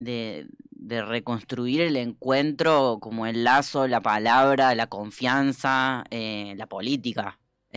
de reconstruir el encuentro, como el lazo, la palabra, la confianza, la política.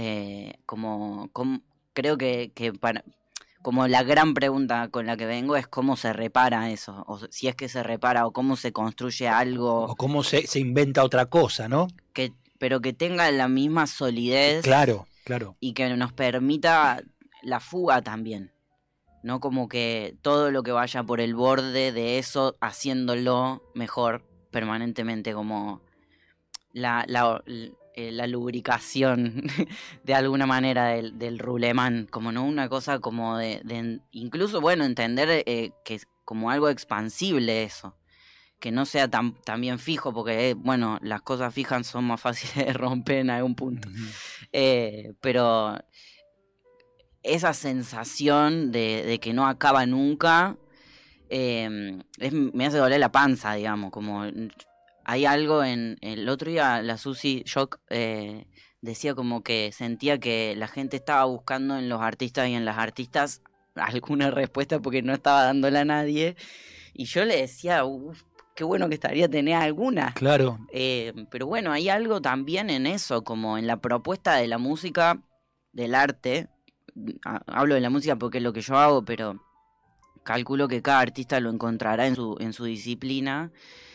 Creo que como la gran pregunta con la que vengo es cómo se repara eso, o si es que se repara, o cómo se construye algo. O cómo se inventa otra cosa, ¿no? Pero que tenga la misma solidez. Claro, claro. Y que nos permita la fuga también. No como que todo lo que vaya por el borde de eso, haciéndolo mejor permanentemente, como la lubricación de alguna manera del rulemán, como no una cosa como de incluso, bueno, entender que es como algo expansible eso, que no sea tan bien fijo, porque, bueno, las cosas fijas son más fáciles de romper en algún punto. Pero esa sensación de que no acaba nunca me hace doler la panza, digamos, como hay algo en... El otro día la Susi Shock decía como que sentía que la gente estaba buscando en los artistas y en las artistas alguna respuesta porque no estaba dándola a nadie, y yo le decía, qué bueno que estaría tener alguna. Claro. Pero bueno, hay algo también en eso, como en la propuesta de la música, del arte. Hablo de la música porque es lo que yo hago, pero calculo que cada artista lo encontrará en su disciplina,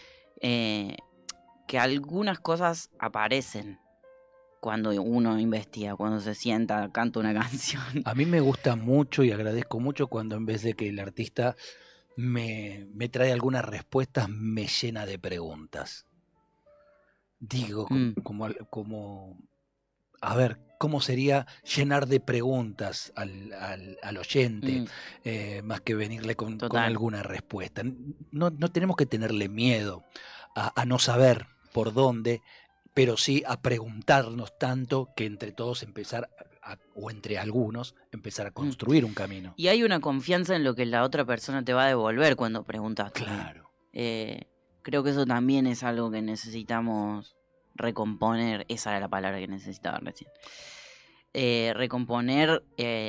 que algunas cosas aparecen cuando uno investiga, cuando se sienta, canta una canción. A mí me gusta mucho y agradezco mucho cuando en vez de que el artista me trae algunas respuestas, me llena de preguntas. Digo, como a ver, ¿cómo sería llenar de preguntas al oyente? Más que venirle con alguna respuesta. No tenemos que tenerle miedo a no saber por dónde, pero sí a preguntarnos tanto que entre todos empezar, o entre algunos, empezar a construir un camino. Y hay una confianza en lo que la otra persona te va a devolver cuando preguntas. Claro. Creo que eso también es algo que necesitamos recomponer. Esa era la palabra que necesitaba recién. Recomponer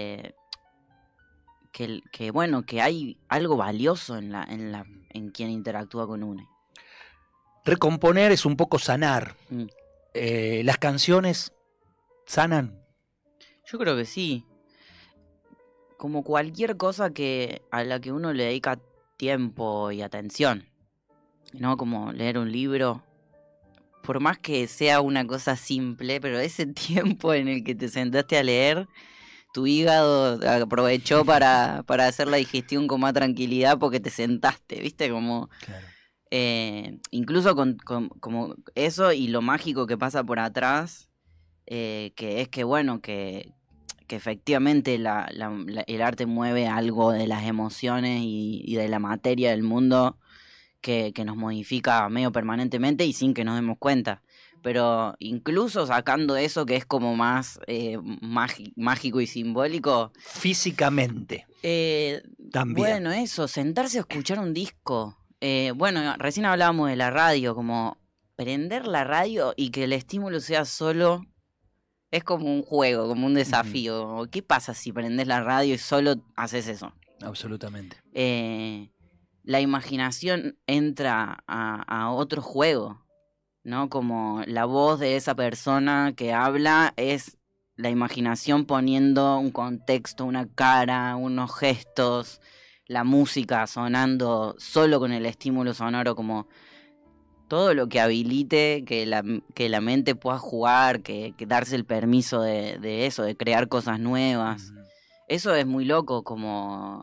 que hay algo valioso en quien interactúa con uno. Recomponer es un poco sanar. ¿Las canciones sanan? Yo creo que sí. Como cualquier cosa a la que uno le dedica tiempo y atención, ¿no? Como leer un libro. Por más que sea una cosa simple, pero ese tiempo en el que te sentaste a leer, tu hígado aprovechó para hacer la digestión con más tranquilidad porque te sentaste, ¿viste? Como... Claro. Incluso como eso y lo mágico que pasa por atrás, que es que, bueno, que efectivamente el arte mueve algo de las emociones y de la materia del mundo que nos modifica medio permanentemente y sin que nos demos cuenta. Pero incluso sacando eso que es como más mágico y simbólico. Físicamente. También. Bueno, eso, sentarse a escuchar un disco. Bueno, recién hablábamos de la radio, como prender la radio y que el estímulo sea solo, es como un juego, como un desafío. ¿Qué pasa si prendés la radio y solo haces eso? Absolutamente. La imaginación entra a otro juego, ¿no? Como la voz de esa persona que habla es la imaginación poniendo un contexto, una cara, unos gestos, la música sonando solo con el estímulo sonoro, como todo lo que habilite que la mente pueda jugar, que darse el permiso de eso, de crear cosas nuevas. Eso es muy loco, como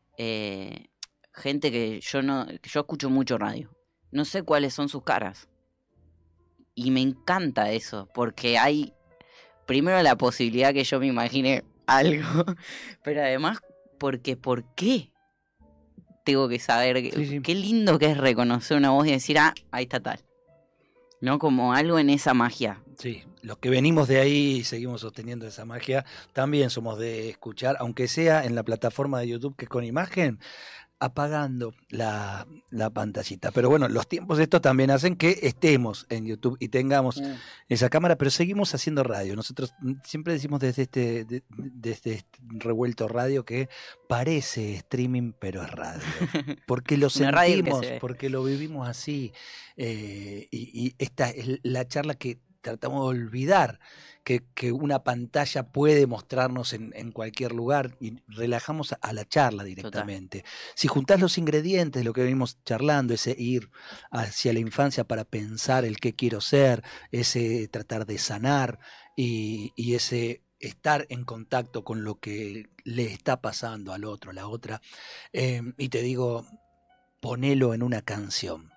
gente que yo escucho mucho radio. No sé cuáles son sus caras. Y me encanta eso, porque hay primero la posibilidad que yo me imagine algo, pero además porque ¿por qué? Tengo que saber qué lindo que es reconocer una voz y decir, ahí está tal. ¿No? Como algo en esa magia. Sí, los que venimos de ahí y seguimos sosteniendo esa magia, también somos de escuchar, aunque sea en la plataforma de YouTube que es con imagen, apagando la pantallita. Pero bueno, los tiempos estos también hacen que estemos en YouTube y tengamos esa cámara, pero seguimos haciendo radio. Nosotros siempre decimos desde este revuelto radio que parece streaming, pero es radio. Porque lo sentimos, porque lo vivimos así. Y esta es la charla que tratamos de olvidar, que una pantalla puede mostrarnos en cualquier lugar, y relajamos a la charla directamente. Total. Si juntás los ingredientes de lo que venimos charlando, ese ir hacia la infancia para pensar el qué quiero ser, ese tratar de sanar y ese estar en contacto con lo que le está pasando al otro, a la otra, y te digo, ponelo en una canción.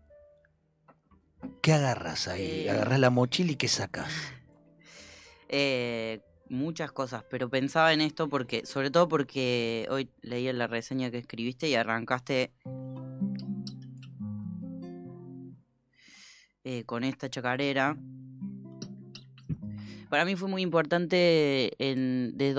¿Qué agarras ahí? ¿Agarrás la mochila y qué sacas? Muchas cosas, pero pensaba en esto porque, sobre todo porque hoy leí en la reseña que escribiste y arrancaste con esta chacarera. Para mí fue muy importante de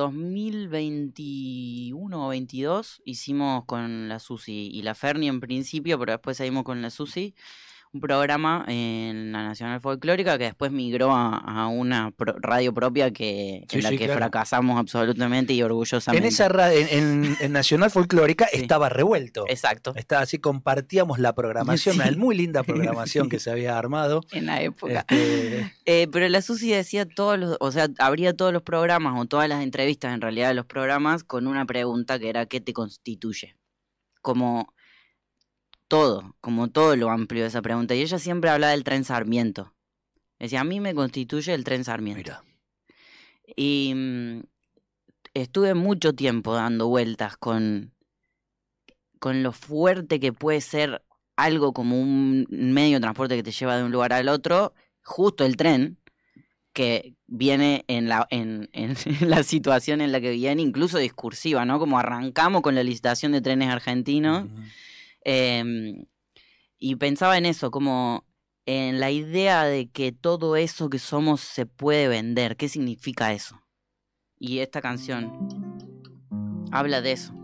2021 o 2022 hicimos con la Susi y la Ferni en principio, pero después seguimos con la Susi un programa en la Nacional Folclórica que después migró a una radio propia en la que claro, fracasamos absolutamente y orgullosamente. En esa en Nacional Folclórica estaba revuelto. Exacto. Estaba así, compartíamos la programación, una muy linda programación que se había armado. En la época. Pero la Susi decía abría todos los programas o todas las entrevistas en realidad de los programas con una pregunta que era ¿qué te constituye? Como todo lo amplio de esa pregunta. Y ella siempre hablaba del tren Sarmiento. Decía, a mí me constituye el tren Sarmiento. Mira. Y estuve mucho tiempo dando vueltas con lo fuerte que puede ser algo como un medio de transporte que te lleva de un lugar al otro, justo el tren, que viene en la situación en la que viene, incluso discursiva, ¿no? Como arrancamos con la licitación de trenes argentinos. Uh-huh. Y pensaba en eso, como en la idea de que todo eso que somos se puede vender. ¿Qué significa eso? Y esta canción habla de eso.